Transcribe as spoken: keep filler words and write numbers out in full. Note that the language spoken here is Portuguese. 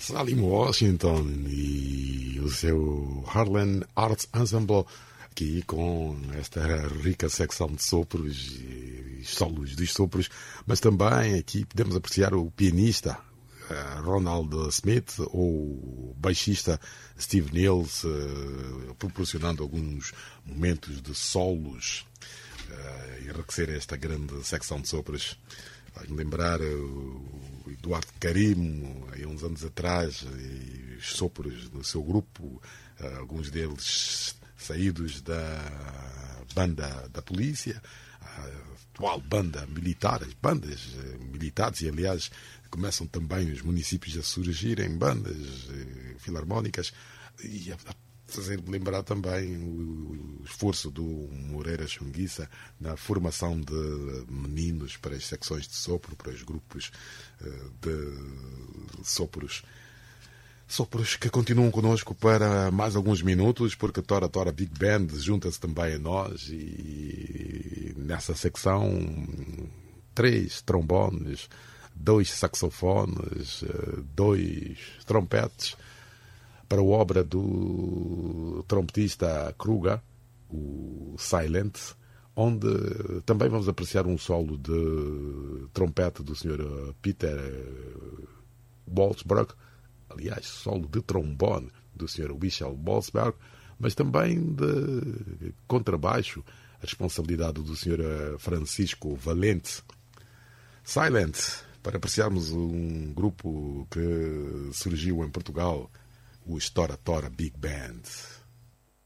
Salim Washington e o seu Harlem Arts Ensemble, aqui com esta rica secção de sopros e solos dos sopros, mas também aqui podemos apreciar o pianista Ronald Smith ou o baixista Steve Nils, uh, proporcionando alguns momentos de solos uh, e enriquecer esta grande secção de sopros. Vai-me lembrar o Eduardo Carim, há uns anos atrás, e os sopros do seu grupo, uh, alguns deles saídos da banda da polícia, a atual banda militar, as bandas uh, militares, e aliás começam também os municípios a surgirem bandas eh, filarmónicas, e a, a fazer lembrar também o, o esforço do Moreira Chunguissa na formação de meninos para as secções de sopro, para os grupos eh, de sopros. Sopros que continuam connosco para mais alguns minutos, porque Tora Tora Big Band junta-se também a nós, e nessa secção três trombones, dois saxofones, dois trompetes, para a obra do trompetista Kruger, o Silent, onde também vamos apreciar um solo de trompete do senhor Peter Walsberg, aliás, solo de trombone do senhor Michel Walsberg, mas também de contrabaixo, a responsabilidade do senhor Francisco Valente. Silent, para apreciarmos um grupo que surgiu em Portugal, o Tora Tora Big Band.